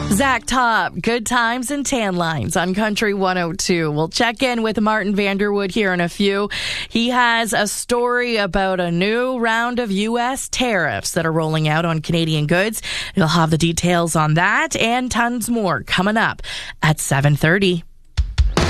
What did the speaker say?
Zach Top, Good Times and Tan Lines on Country 102. We'll check in with Martin Vanderwood here in a few. He has a story about a new round of U.S. tariffs that are rolling out on Canadian goods. He'll have the details on that and tons more coming up at 7:30.